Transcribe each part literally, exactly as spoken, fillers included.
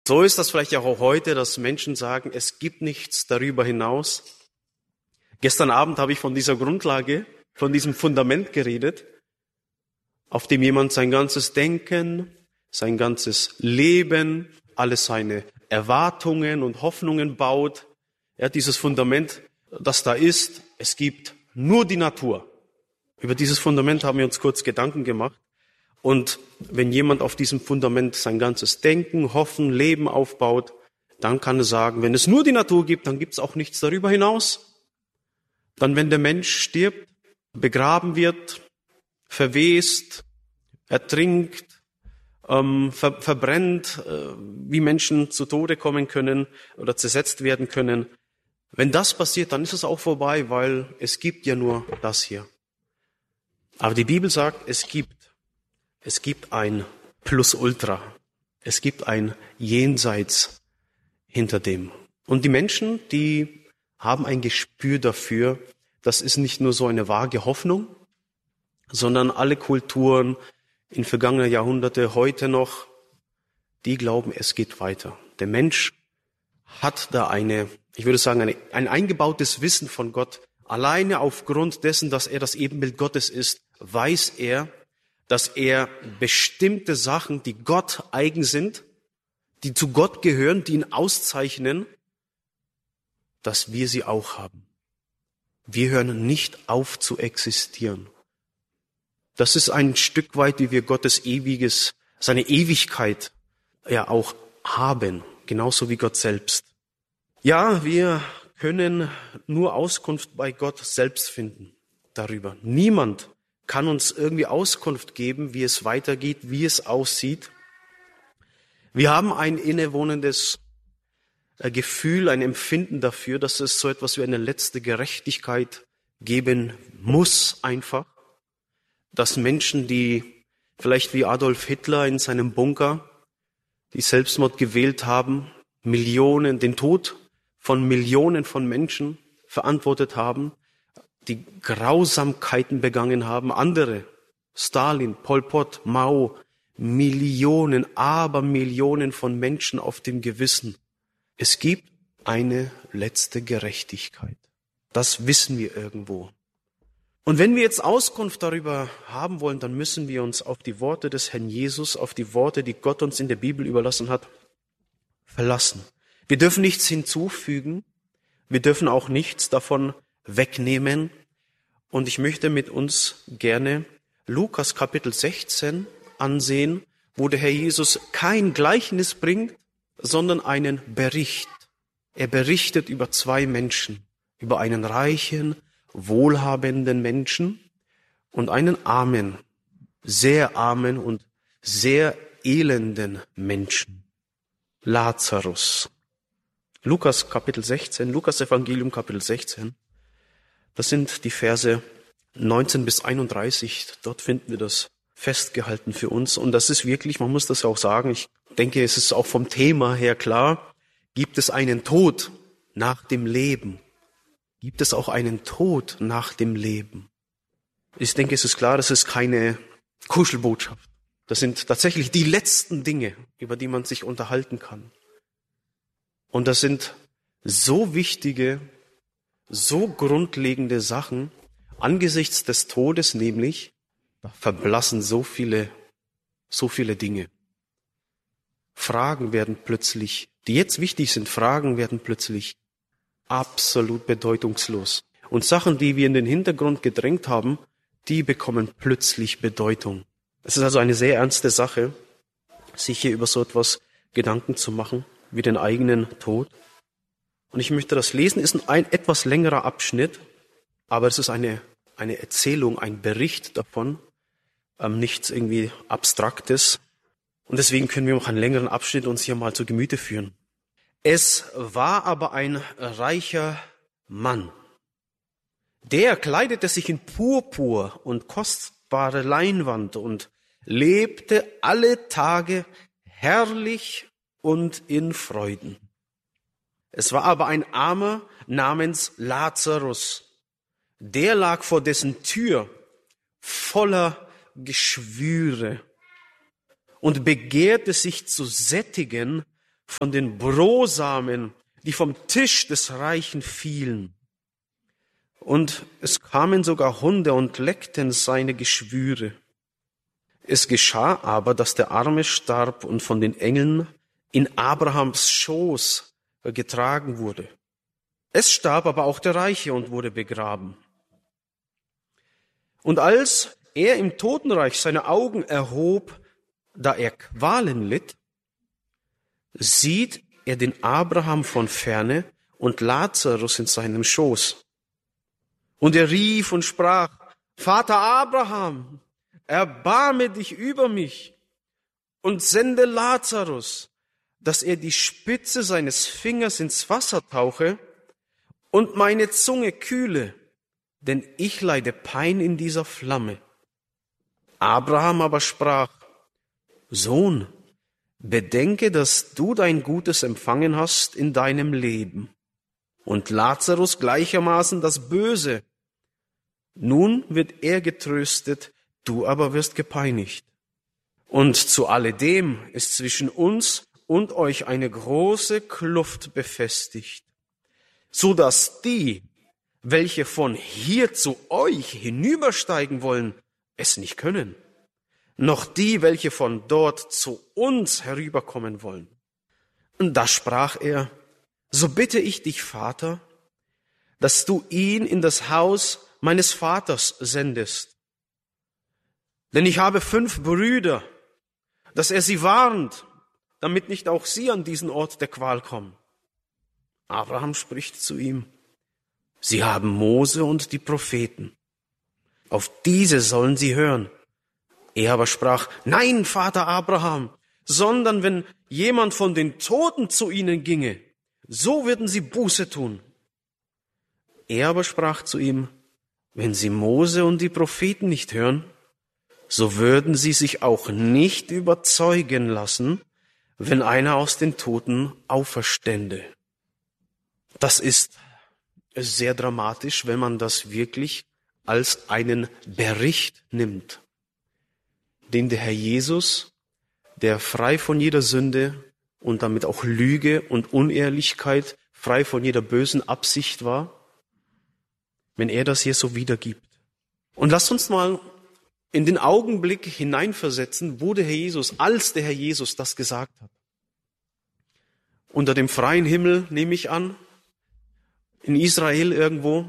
So ist das vielleicht auch heute, dass Menschen sagen, es gibt nichts darüber hinaus. Gestern Abend habe ich von dieser Grundlage, von diesem Fundament geredet, auf dem jemand sein ganzes Denken, sein ganzes Leben, alle seine Erwartungen und Hoffnungen baut. Ja, dieses Fundament, das da ist, es gibt nur die Natur. Über dieses Fundament haben wir uns kurz Gedanken gemacht. Und wenn jemand auf diesem Fundament sein ganzes Denken, Hoffen, Leben aufbaut, dann kann er sagen, wenn es nur die Natur gibt, dann gibt es auch nichts darüber hinaus. Dann, wenn der Mensch stirbt, begraben wird, verwest, ertrinkt, ähm, ver- verbrennt, äh, wie Menschen zu Tode kommen können oder zersetzt werden können. Wenn das passiert, dann ist es auch vorbei, weil es gibt ja nur das hier. Aber die Bibel sagt, es gibt, es gibt ein Plus-Ultra. Es gibt ein Jenseits hinter dem. Und die Menschen, die haben ein Gespür dafür, das ist nicht nur so eine vage Hoffnung, sondern alle Kulturen in vergangenen Jahrhunderte, heute noch, die glauben, es geht weiter. Der Mensch hat da eine, ich würde sagen, eine, ein eingebautes Wissen von Gott. Alleine aufgrund dessen, dass er das Ebenbild Gottes ist, weiß er, dass er bestimmte Sachen, die Gott eigen sind, die zu Gott gehören, die ihn auszeichnen, dass wir sie auch haben. Wir hören nicht auf zu existieren. Das ist ein Stück weit, wie wir Gottes ewiges, seine Ewigkeit ja auch haben, genauso wie Gott selbst. Ja, wir können nur Auskunft bei Gott selbst finden darüber. Niemand kann uns irgendwie Auskunft geben, wie es weitergeht, wie es aussieht. Wir haben ein innewohnendes Gefühl, ein Empfinden dafür, dass es so etwas wie eine letzte Gerechtigkeit geben muss einfach. Dass Menschen, die vielleicht wie Adolf Hitler in seinem Bunker, die Selbstmord gewählt haben, Millionen, den Tod von Millionen von Menschen verantwortet haben, die Grausamkeiten begangen haben, andere, Stalin, Pol Pot, Mao, Millionen, aber Millionen von Menschen auf dem Gewissen. Es gibt eine letzte Gerechtigkeit. Das wissen wir irgendwo. Und wenn wir jetzt Auskunft darüber haben wollen, dann müssen wir uns auf die Worte des Herrn Jesus, auf die Worte, die Gott uns in der Bibel überlassen hat, verlassen. Wir dürfen nichts hinzufügen. Wir dürfen auch nichts davon wegnehmen. Und ich möchte mit uns gerne Lukas Kapitel sechzehn ansehen, wo der Herr Jesus kein Gleichnis bringt, sondern einen Bericht. Er berichtet über zwei Menschen, über einen reichen, wohlhabenden Menschen und einen armen, sehr armen und sehr elenden Menschen. Lazarus. Lukas Kapitel sechzehn, Lukas Evangelium Kapitel sechzehn. Das sind die Verse neunzehn bis einunddreißig. Dort finden wir das festgehalten für uns. Und das ist wirklich, man muss das auch sagen, ich denke, es ist auch vom Thema her klar, gibt es einen Tod nach dem Leben? Gibt es auch einen Tod nach dem Leben? Ich denke, es ist klar, das ist keine Kuschelbotschaft. Das sind tatsächlich die letzten Dinge, über die man sich unterhalten kann. Und das sind so wichtige, so grundlegende Sachen, angesichts des Todes nämlich, verblassen so viele, so viele Dinge. Fragen werden plötzlich, die jetzt wichtig sind, Fragen werden plötzlich absolut bedeutungslos. Und Sachen, die wir in den Hintergrund gedrängt haben, die bekommen plötzlich Bedeutung. Es ist also eine sehr ernste Sache, sich hier über so etwas Gedanken zu machen, wie den eigenen Tod. Und ich möchte das lesen, ist ein etwas längerer Abschnitt, aber es ist eine, eine Erzählung, ein Bericht davon, ähm, nichts irgendwie Abstraktes. Und deswegen können wir auch einen längeren Abschnitt uns hier mal zu Gemüte führen. Es war aber ein reicher Mann. Der kleidete sich in Purpur und kostbare Leinwand und lebte alle Tage herrlich und in Freuden. Es war aber ein Armer namens Lazarus. Der lag vor dessen Tür voller Geschwüre und begehrte sich zu sättigen von den Brosamen, die vom Tisch des Reichen fielen. Und es kamen sogar Hunde und leckten seine Geschwüre. Es geschah aber, dass der Arme starb und von den Engeln in Abrahams Schoß getragen wurde. Es starb aber auch der Reiche und wurde begraben. Und als er im Totenreich seine Augen erhob, da er Qualen litt, sieht er den Abraham von ferne und Lazarus in seinem Schoß. Und er rief und sprach, Vater Abraham, erbarme dich über mich und sende Lazarus, dass er die Spitze seines Fingers ins Wasser tauche und meine Zunge kühle, denn ich leide Pein in dieser Flamme. Abraham aber sprach, Sohn, bedenke, dass du dein Gutes empfangen hast in deinem Leben und Lazarus gleichermaßen das Böse. Nun wird er getröstet, du aber wirst gepeinigt. Und zu alledem ist zwischen uns und euch eine große Kluft befestigt, so dass die, welche von hier zu euch hinübersteigen wollen, es nicht können, noch die, welche von dort zu uns herüberkommen wollen. Und da sprach er, so bitte ich dich, Vater, dass du ihn in das Haus meines Vaters sendest. Denn ich habe fünf Brüder, dass er sie warnt, damit nicht auch sie an diesen Ort der Qual kommen. Abraham spricht zu ihm, sie haben Mose und die Propheten. Auf diese sollen sie hören. Er aber sprach, nein, Vater Abraham, sondern wenn jemand von den Toten zu ihnen ginge, so würden sie Buße tun. Er aber sprach zu ihm, wenn sie Mose und die Propheten nicht hören, so würden sie sich auch nicht überzeugen lassen, wenn einer aus den Toten auferstände. Das ist sehr dramatisch, wenn man das wirklich als einen Bericht nimmt, den der Herr Jesus, der frei von jeder Sünde und damit auch Lüge und Unehrlichkeit, frei von jeder bösen Absicht war, wenn er das hier so wiedergibt. Und lasst uns mal in den Augenblick hineinversetzen, wo der Herr Jesus, als der Herr Jesus das gesagt hat. Unter dem freien Himmel, nehme ich an, in Israel irgendwo.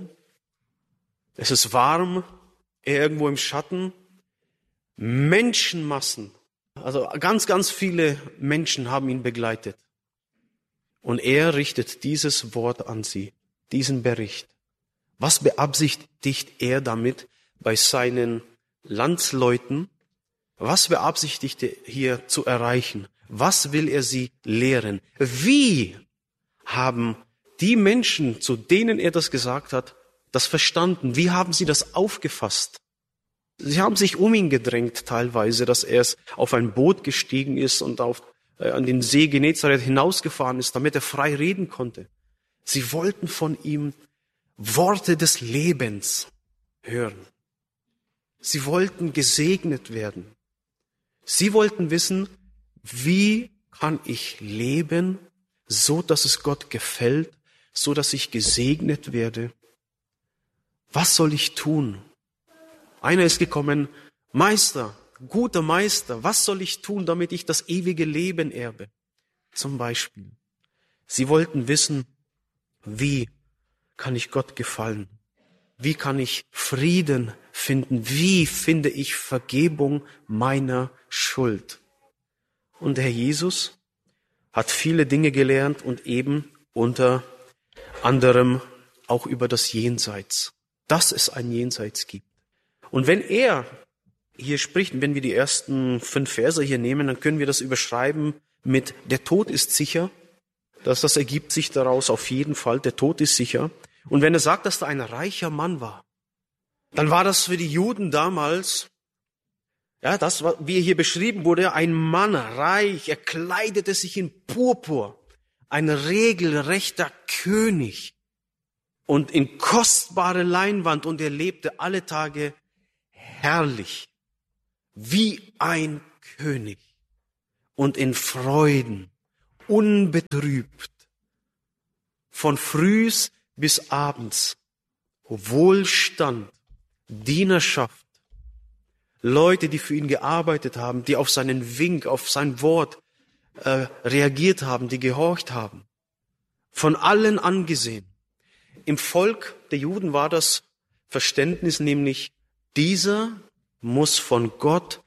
Es ist warm, er irgendwo im Schatten. Menschenmassen, also ganz, ganz viele Menschen haben ihn begleitet. Und er richtet dieses Wort an sie, diesen Bericht. Was beabsichtigt er damit bei seinen Landsleuten? Was beabsichtigt er hier zu erreichen? Was will er sie lehren? Wie haben die Menschen, zu denen er das gesagt hat, das verstanden? Wie haben sie das aufgefasst? Sie haben sich um ihn gedrängt teilweise, dass er auf ein Boot gestiegen ist und auf, äh, an den See Genezareth hinausgefahren ist, damit er frei reden konnte. Sie wollten von ihm Worte des Lebens hören. Sie wollten gesegnet werden. Sie wollten wissen, wie kann ich leben, so dass es Gott gefällt, so dass ich gesegnet werde. Was soll ich tun? Einer ist gekommen, Meister, guter Meister, was soll ich tun, damit ich das ewige Leben erbe? Zum Beispiel. Sie wollten wissen, wie kann ich Gott gefallen? Wie kann ich Frieden finden? Wie finde ich Vergebung meiner Schuld? Und der Herr Jesus hat viele Dinge gelernt und eben unter anderem auch über das Jenseits, dass es ein Jenseits gibt. Und wenn er hier spricht, wenn wir die ersten fünf Verse hier nehmen, dann können wir das überschreiben mit der Tod ist sicher. Das, das ergibt sich daraus auf jeden Fall, der Tod ist sicher. Und wenn er sagt, dass da ein reicher Mann war, dann war das für die Juden damals, ja, das, wie hier beschrieben wurde, ein Mann, reich, er kleidete sich in Purpur, ein regelrechter König und in kostbare Leinwand und er lebte alle Tage herrlich, wie ein König und in Freuden, unbetrübt. Von frühs bis abends. Wohlstand, Dienerschaft. Leute, die für ihn gearbeitet haben, die auf seinen Wink, auf sein Wort äh, reagiert haben, die gehorcht haben. Von allen angesehen. Im Volk der Juden war das Verständnis nämlich, dieser muss von Gott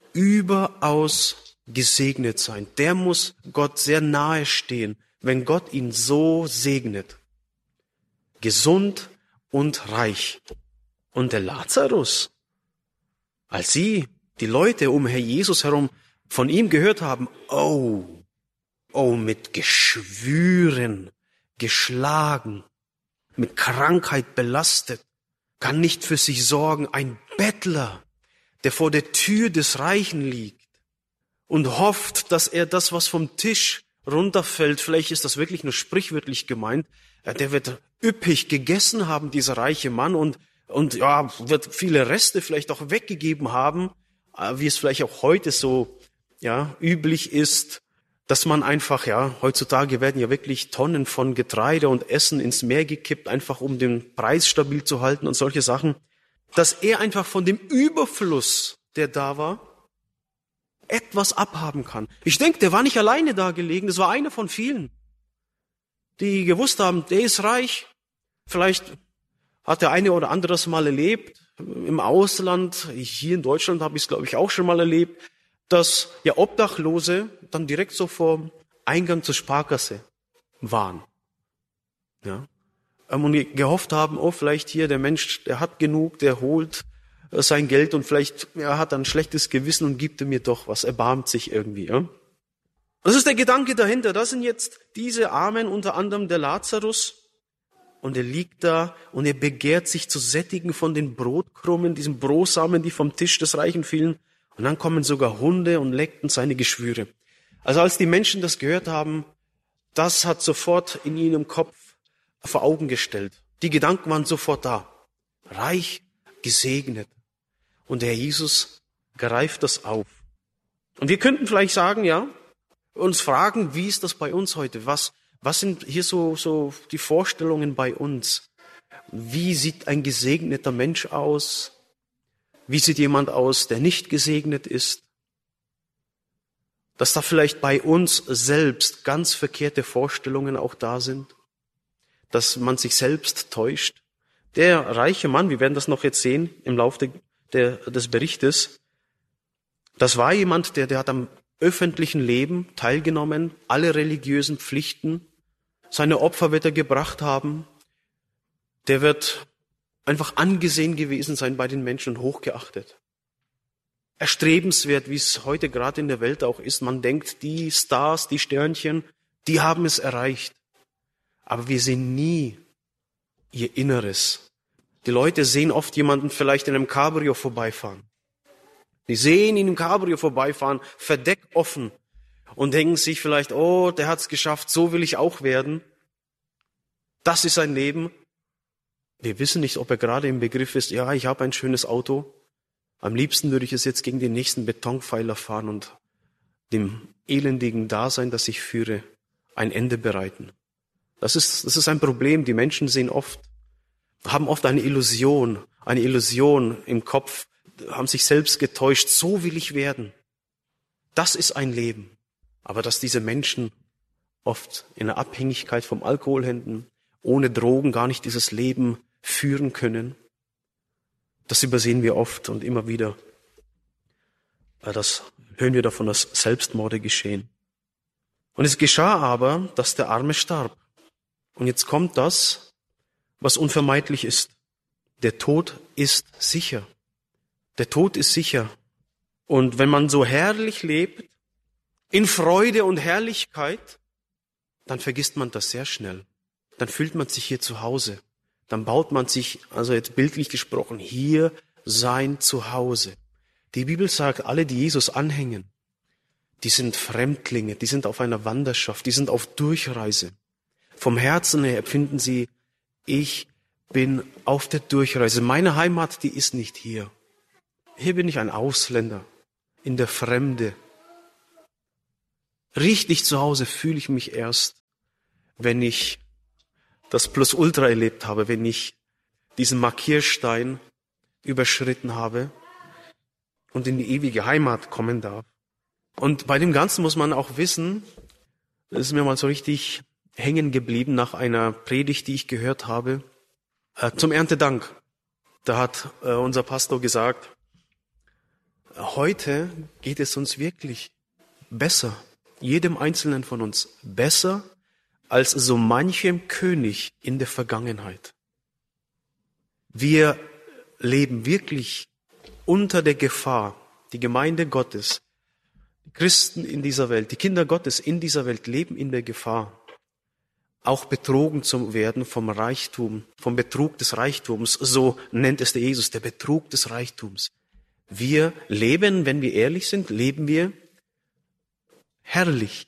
überaus gesegnet sein. Der muss Gott sehr nahe stehen, wenn Gott ihn so segnet. Gesund und reich. Und der Lazarus, als sie, die Leute um Herr Jesus herum, von ihm gehört haben, oh, oh, mit Geschwüren, geschlagen, mit Krankheit belastet, kann nicht für sich sorgen, ein Bettler, der vor der Tür des Reichen liegt und hofft, dass er das, was vom Tisch runterfällt, vielleicht ist das wirklich nur sprichwörtlich gemeint, der wird üppig gegessen haben, dieser reiche Mann, und, und ja, wird viele Reste vielleicht auch weggegeben haben, wie es vielleicht auch heute so, ja, üblich ist, dass man einfach, ja, heutzutage werden ja wirklich Tonnen von Getreide und Essen ins Meer gekippt, einfach um den Preis stabil zu halten und solche Sachen, dass er einfach von dem Überfluss, der da war, etwas abhaben kann. Ich denke, der war nicht alleine da gelegen, das war einer von vielen, die gewusst haben, der ist reich. Vielleicht hat der eine oder andere das mal erlebt, im Ausland, hier in Deutschland habe ich es, glaube ich, auch schon mal erlebt, dass ja Obdachlose dann direkt so vor Eingang zur Sparkasse waren. Ja. Und gehofft haben, oh, vielleicht hier der Mensch, der hat genug, der holt sein Geld und vielleicht er hat ein schlechtes Gewissen und gibt er mir doch was, erbarmt sich irgendwie. Ja. Das ist der Gedanke dahinter. Das sind jetzt diese Armen, unter anderem der Lazarus. Und er liegt da und er begehrt sich zu sättigen von den Brotkrumen, diesen Brosamen, die vom Tisch des Reichen fielen. Und dann kommen sogar Hunde und leckten seine Geschwüre. Also als die Menschen das gehört haben, das hat sofort in ihrem Kopf vor Augen gestellt. Die Gedanken waren sofort da. Reich, gesegnet. Und der Herr Jesus greift das auf. Und wir könnten vielleicht sagen, ja, uns fragen, wie ist das bei uns heute? Was, was sind hier so, so die Vorstellungen bei uns? Wie sieht ein gesegneter Mensch aus? Wie sieht jemand aus, der nicht gesegnet ist? Dass da vielleicht bei uns selbst ganz verkehrte Vorstellungen auch da sind. Dass man sich selbst täuscht. Der reiche Mann, wir werden das noch jetzt sehen im Laufe der, des Berichtes, das war jemand, der, der hat am öffentlichen Leben teilgenommen, alle religiösen Pflichten, seine Opfer wird er gebracht haben, der wird einfach angesehen gewesen sein bei den Menschen und hochgeachtet. Erstrebenswert, wie es heute gerade in der Welt auch ist. Man denkt, die Stars, die Sternchen, die haben es erreicht. Aber wir sehen nie ihr Inneres. Die Leute sehen oft jemanden vielleicht in einem Cabrio vorbeifahren. Die sehen ihn im Cabrio vorbeifahren, verdeckt offen und denken sich vielleicht, oh, der hat's geschafft, so will ich auch werden. Das ist sein Leben. Wir wissen nicht, ob er gerade im Begriff ist, ja, ich habe ein schönes Auto. Am liebsten würde ich es jetzt gegen den nächsten Betonpfeiler fahren und dem elendigen Dasein, das ich führe, ein Ende bereiten. Das ist, das ist ein Problem. Die Menschen sehen oft, haben oft eine Illusion, eine Illusion im Kopf, haben sich selbst getäuscht, so will ich werden. Das ist ein Leben. Aber dass diese Menschen oft in der Abhängigkeit vom Alkoholhändler, ohne Drogen gar nicht dieses Leben führen können, das übersehen wir oft und immer wieder. Das hören wir davon, dass Selbstmorde geschehen. Und es geschah aber, dass der Arme starb. Und jetzt kommt das, was unvermeidlich ist. Der Tod ist sicher. Der Tod ist sicher. Und wenn man so herrlich lebt, in Freude und Herrlichkeit, dann vergisst man das sehr schnell. Dann fühlt man sich hier zu Hause. Dann baut man sich, also jetzt bildlich gesprochen, hier sein Zuhause. Die Bibel sagt, alle, die Jesus anhängen, die sind Fremdlinge, die sind auf einer Wanderschaft, die sind auf Durchreise. Vom Herzen her empfinden sie, ich bin auf der Durchreise. Meine Heimat, die ist nicht hier. Hier bin ich ein Ausländer, in der Fremde. Richtig zu Hause fühle ich mich erst, wenn ich das Plus-Ultra erlebt habe, wenn ich diesen Markierstein überschritten habe und in die ewige Heimat kommen darf. Und bei dem Ganzen muss man auch wissen, das ist mir mal so richtig hängen geblieben nach einer Predigt, die ich gehört habe, äh, zum Erntedank. Da hat äh, unser Pastor gesagt, heute geht es uns wirklich besser, jedem Einzelnen von uns besser als so manchem König in der Vergangenheit. Wir leben wirklich unter der Gefahr, die Gemeinde Gottes, die Christen in dieser Welt, die Kinder Gottes in dieser Welt leben in der Gefahr, auch betrogen zu werden vom Reichtum, vom Betrug des Reichtums. So nennt es der Jesus, der Betrug des Reichtums. Wir leben, wenn wir ehrlich sind, leben wir herrlich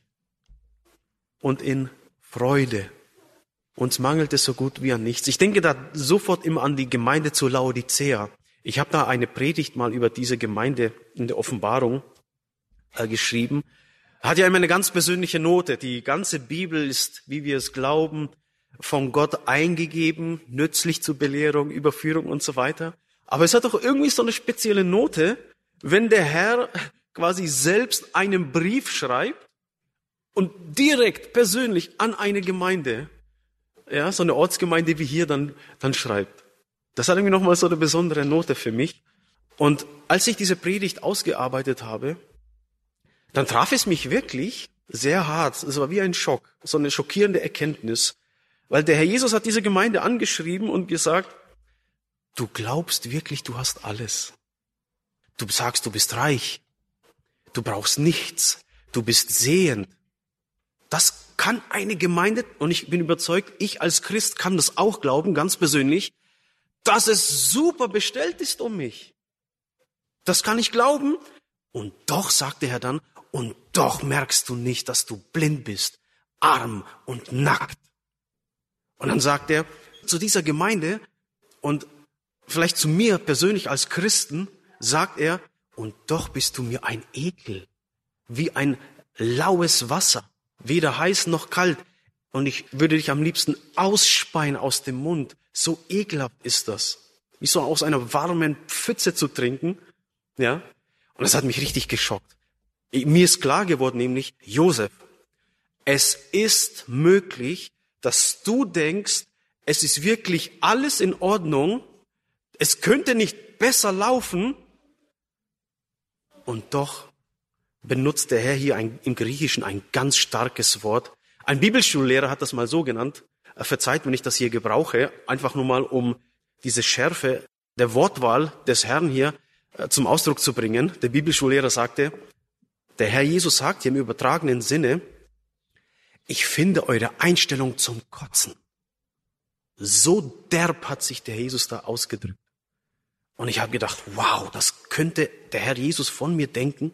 und in Freude. Uns mangelt es so gut wie an nichts. Ich denke da sofort immer an die Gemeinde zu Laodicea. Ich habe da eine Predigt mal über diese Gemeinde in der Offenbarung äh, geschrieben. Hat ja immer eine ganz persönliche Note. Die ganze Bibel ist, wie wir es glauben, von Gott eingegeben, nützlich zur Belehrung, Überführung und so weiter. Aber es hat doch irgendwie so eine spezielle Note, wenn der Herr quasi selbst einen Brief schreibt und direkt persönlich an eine Gemeinde, ja, so eine Ortsgemeinde wie hier dann, dann schreibt. Das hat irgendwie nochmal so eine besondere Note für mich. Und als ich diese Predigt ausgearbeitet habe, dann traf es mich wirklich sehr hart. Es war wie ein Schock, so eine schockierende Erkenntnis. Weil der Herr Jesus hat diese Gemeinde angeschrieben und gesagt, du glaubst wirklich, du hast alles. Du sagst, du bist reich. Du brauchst nichts. Du bist sehend. Das kann eine Gemeinde, und ich bin überzeugt, ich als Christ kann das auch glauben, ganz persönlich, dass es super bestellt ist um mich. Das kann ich glauben. Und doch, sagt der Herr dann, und doch merkst du nicht, dass du blind bist, arm und nackt. Und dann sagt er zu dieser Gemeinde und vielleicht zu mir persönlich als Christen, sagt er, und doch bist du mir ein Ekel, wie ein laues Wasser, weder heiß noch kalt. Und ich würde dich am liebsten ausspeien aus dem Mund. So ekelhaft ist das. Wie so aus einer warmen Pfütze zu trinken. Ja. Und das hat mich richtig geschockt. Mir ist klar geworden, nämlich, Josef, es ist möglich, dass du denkst, es ist wirklich alles in Ordnung, es könnte nicht besser laufen, und doch benutzt der Herr hier ein, im Griechischen ein ganz starkes Wort. Ein Bibelschullehrer hat das mal so genannt, verzeiht, wenn ich das hier gebrauche, einfach nur mal, um diese Schärfe der Wortwahl des Herrn hier zum Ausdruck zu bringen. Der Bibelschullehrer sagte, der Herr Jesus sagt hier im übertragenen Sinne, ich finde eure Einstellung zum Kotzen. So derb hat sich der Jesus da ausgedrückt. Und ich habe gedacht, wow, das könnte der Herr Jesus von mir denken,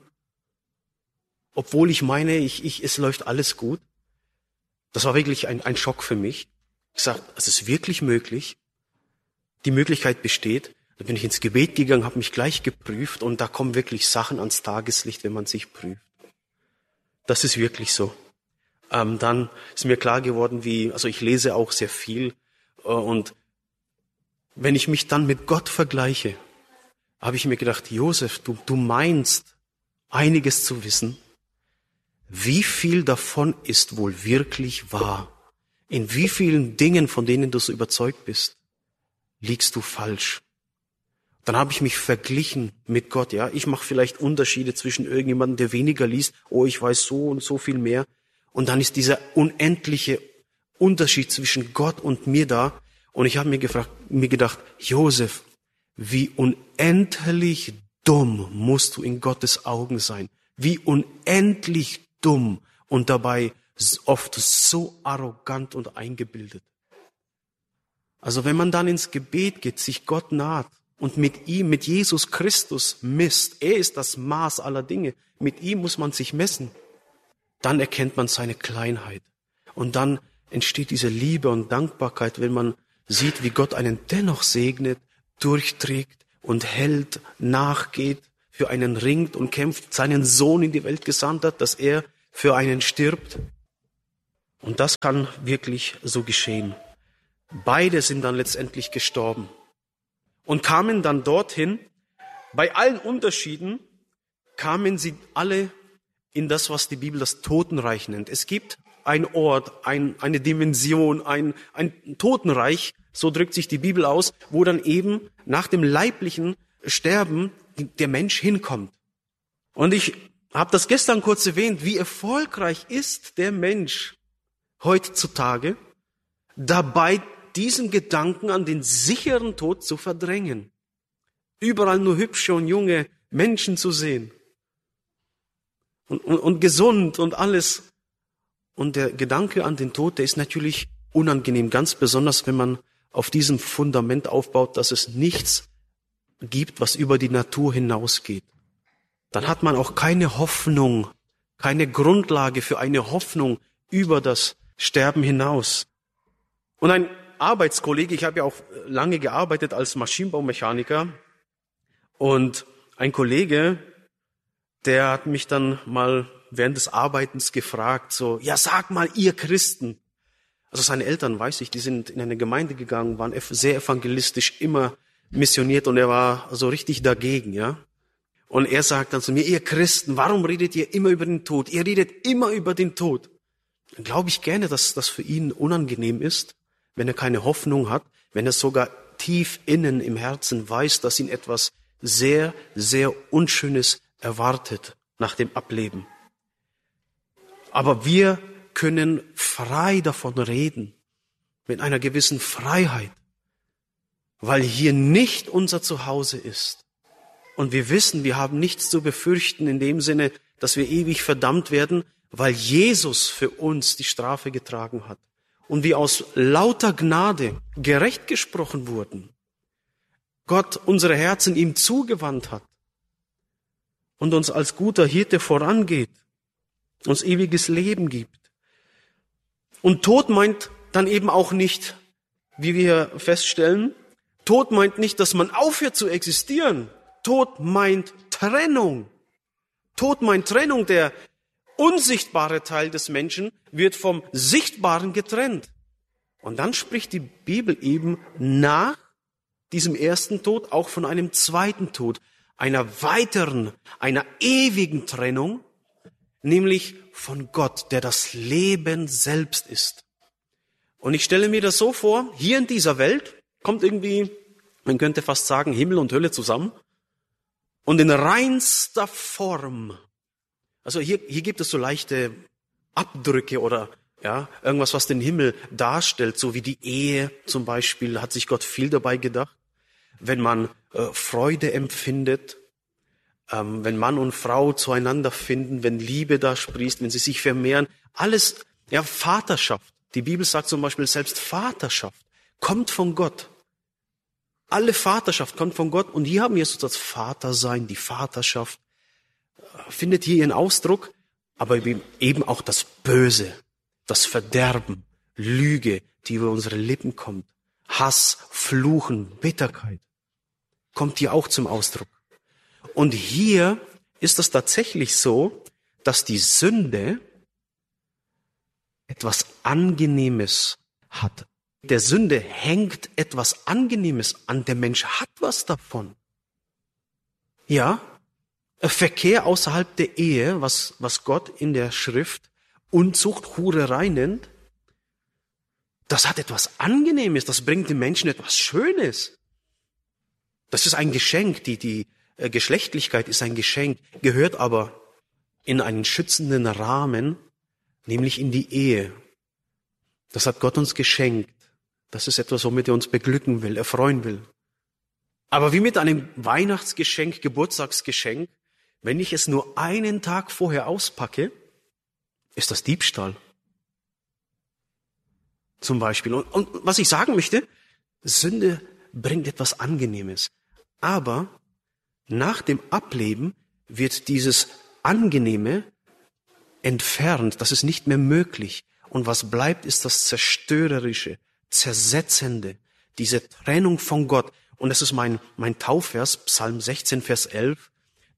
obwohl ich meine, ich, ich, es läuft alles gut. Das war wirklich ein, ein Schock für mich. Ich sagte, es ist wirklich möglich. Die Möglichkeit besteht. Da bin ich ins Gebet gegangen, habe mich gleich geprüft und da kommen wirklich Sachen ans Tageslicht, wenn man sich prüft. Das ist wirklich so. Ähm, dann ist mir klar geworden, wie, also ich lese auch sehr viel äh, und wenn ich mich dann mit Gott vergleiche, habe ich mir gedacht, Josef, du, du meinst einiges zu wissen. Wie viel davon ist wohl wirklich wahr? In wie vielen Dingen, von denen du so überzeugt bist, liegst du falsch? Dann habe ich mich verglichen mit Gott. Ja, ich mache vielleicht Unterschiede zwischen irgendjemandem, der weniger liest. Oh, ich weiß so und so viel mehr. Und dann ist dieser unendliche Unterschied zwischen Gott und mir da. Und ich habe mir gefragt, mir gedacht, Josef, wie unendlich dumm musst du in Gottes Augen sein. Wie unendlich dumm und dabei oft so arrogant und eingebildet. Also wenn man dann ins Gebet geht, sich Gott naht und mit ihm, mit Jesus Christus misst, er ist das Maß aller Dinge, mit ihm muss man sich messen, dann erkennt man seine Kleinheit. Und dann entsteht diese Liebe und Dankbarkeit, wenn man sieht, wie Gott einen dennoch segnet, durchträgt und hält, nachgeht, für einen ringt und kämpft, seinen Sohn in die Welt gesandt hat, dass er für einen stirbt. Und das kann wirklich so geschehen. Beide sind dann letztendlich gestorben und kamen dann dorthin. Bei allen Unterschieden kamen sie alle in das, was die Bibel das Totenreich nennt. Es gibt ein Ort, ein, eine Dimension, ein, ein Totenreich, so drückt sich die Bibel aus, wo dann eben nach dem leiblichen Sterben der Mensch hinkommt. Und ich habe das gestern kurz erwähnt, wie erfolgreich ist der Mensch heutzutage dabei, diesen Gedanken an den sicheren Tod zu verdrängen. Überall nur hübsche und junge Menschen zu sehen. Und, und, und gesund und alles. Und der Gedanke an den Tod, der ist natürlich unangenehm, ganz besonders, wenn man auf diesem Fundament aufbaut, dass es nichts gibt, was über die Natur hinausgeht. Dann hat man auch keine Hoffnung, keine Grundlage für eine Hoffnung über das Sterben hinaus. Und ein Arbeitskollege, ich habe ja auch lange gearbeitet als Maschinenbaumechaniker, und ein Kollege, der hat mich dann mal während des Arbeitens gefragt, so, ja, sag mal, ihr Christen. Also seine Eltern, weiß ich, die sind in eine Gemeinde gegangen, waren sehr evangelistisch, immer missioniert, und er war so richtig dagegen, ja. Und er sagt dann zu mir, ihr Christen, warum redet ihr immer über den Tod? Ihr redet immer über den Tod. Dann glaube ich gerne, dass das für ihn unangenehm ist, wenn er keine Hoffnung hat, wenn er sogar tief innen im Herzen weiß, dass ihn etwas sehr, sehr Unschönes erwartet nach dem Ableben. Aber wir können frei davon reden, mit einer gewissen Freiheit, weil hier nicht unser Zuhause ist. Und wir wissen, wir haben nichts zu befürchten in dem Sinne, dass wir ewig verdammt werden, weil Jesus für uns die Strafe getragen hat. Und wir aus lauter Gnade gerecht gesprochen wurden. Gott unsere Herzen ihm zugewandt hat und uns als guter Hirte vorangeht, uns ewiges Leben gibt. Und Tod meint dann eben auch nicht, wie wir feststellen, Tod meint nicht, dass man aufhört zu existieren. Tod meint Trennung. Tod meint Trennung. Der unsichtbare Teil des Menschen wird vom Sichtbaren getrennt. Und dann spricht die Bibel eben nach diesem ersten Tod auch von einem zweiten Tod, einer weiteren, einer ewigen Trennung, nämlich von Gott, der das Leben selbst ist. Und ich stelle mir das so vor, hier in dieser Welt kommt irgendwie, man könnte fast sagen, Himmel und Hölle zusammen. Und in reinster Form, also hier, hier gibt es so leichte Abdrücke oder ja, irgendwas, was den Himmel darstellt, so wie die Ehe zum Beispiel, hat sich Gott viel dabei gedacht. Wenn man äh, Freude empfindet, ähm, wenn Mann und Frau zueinander finden, wenn Liebe da sprießt, wenn sie sich vermehren, alles, ja, Vaterschaft. Die Bibel sagt zum Beispiel, selbst Vaterschaft kommt von Gott. Alle Vaterschaft kommt von Gott, und hier haben wir so das Vatersein, die Vaterschaft, äh, findet hier ihren Ausdruck, aber eben auch das Böse, das Verderben, Lüge, die über unsere Lippen kommt, Hass, Fluchen, Bitterkeit, kommt hier auch zum Ausdruck. Und hier ist es tatsächlich so, dass die Sünde etwas Angenehmes hat. Der Sünde hängt etwas Angenehmes an. Der Mensch hat was davon. Ja, Verkehr außerhalb der Ehe, was, was Gott in der Schrift Unzucht, Hurerei nennt, das hat etwas Angenehmes, das bringt dem Menschen etwas Schönes. Das ist ein Geschenk, die, die äh, Geschlechtlichkeit ist ein Geschenk, gehört aber in einen schützenden Rahmen, nämlich in die Ehe. Das hat Gott uns geschenkt. Das ist etwas, womit er uns beglücken will, erfreuen will. Aber wie mit einem Weihnachtsgeschenk, Geburtstagsgeschenk, wenn ich es nur einen Tag vorher auspacke, ist das Diebstahl. Zum Beispiel. Und, und was ich sagen möchte, Sünde bringt etwas Angenehmes. Aber nach dem Ableben wird dieses Angenehme entfernt. Das ist nicht mehr möglich. Und was bleibt, ist das Zerstörerische, Zersetzende, diese Trennung von Gott. Und das ist mein, mein Taufvers, Psalm sechzehn, Vers elf.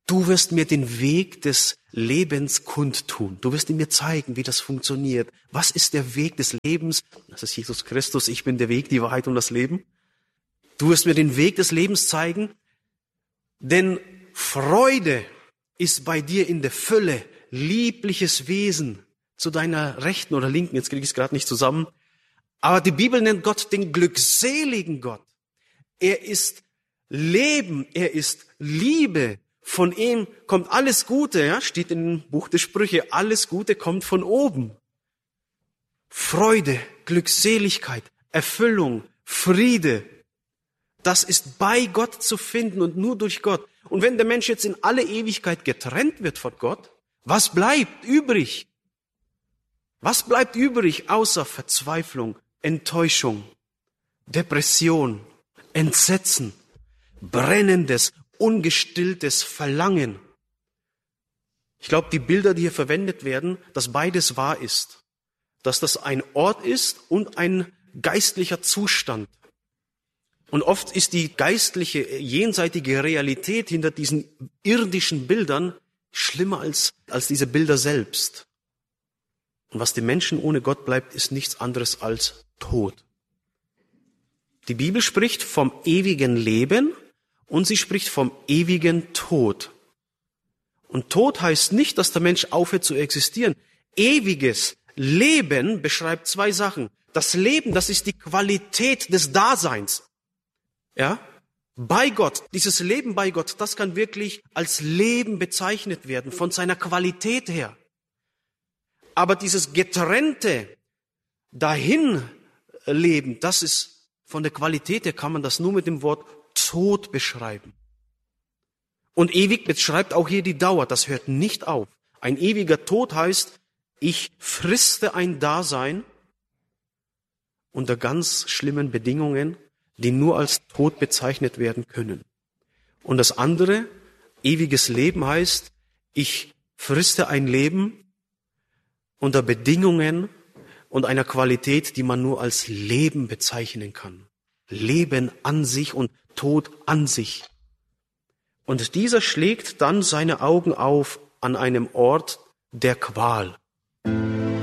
Du wirst mir den Weg des Lebens kundtun. Du wirst ihn mir zeigen, wie das funktioniert. Was ist der Weg des Lebens? Das ist Jesus Christus. Ich bin der Weg, die Wahrheit und das Leben. Du wirst mir den Weg des Lebens zeigen. Denn Freude ist bei dir in der Fülle, liebliches Wesen zu deiner Rechten oder Linken. Jetzt kriege ich es gerade nicht zusammen. Aber die Bibel nennt Gott den glückseligen Gott. Er ist Leben, er ist Liebe. Von ihm kommt alles Gute, ja, steht im Buch der Sprüche. Alles Gute kommt von oben. Freude, Glückseligkeit, Erfüllung, Friede. Das ist bei Gott zu finden und nur durch Gott. Und wenn der Mensch jetzt in alle Ewigkeit getrennt wird von Gott, was bleibt übrig? Was bleibt übrig außer Verzweiflung, Enttäuschung, Depression, Entsetzen, brennendes, ungestilltes Verlangen? Ich glaube, die Bilder, die hier verwendet werden, dass beides wahr ist. Dass das ein Ort ist und ein geistlicher Zustand. Und oft ist die geistliche, jenseitige Realität hinter diesen irdischen Bildern schlimmer als, als diese Bilder selbst. Und was dem Menschen ohne Gott bleibt, ist nichts anderes als Tod. Die Bibel spricht vom ewigen Leben und sie spricht vom ewigen Tod. Und Tod heißt nicht, dass der Mensch aufhört zu existieren. Ewiges Leben beschreibt zwei Sachen. Das Leben, das ist die Qualität des Daseins. Ja? Bei Gott, dieses Leben bei Gott, das kann wirklich als Leben bezeichnet werden, von seiner Qualität her. Aber dieses getrennte Dahinleben, das ist von der Qualität her, kann man das nur mit dem Wort Tod beschreiben. Und ewig beschreibt auch hier die Dauer, das hört nicht auf. Ein ewiger Tod heißt, ich friste ein Dasein unter ganz schlimmen Bedingungen, die nur als Tod bezeichnet werden können. Und das andere, ewiges Leben heißt, ich friste ein Leben unter Bedingungen und einer Qualität, die man nur als Leben bezeichnen kann. Leben an sich und Tod an sich. Und dieser schlägt dann seine Augen auf an einem Ort der Qual.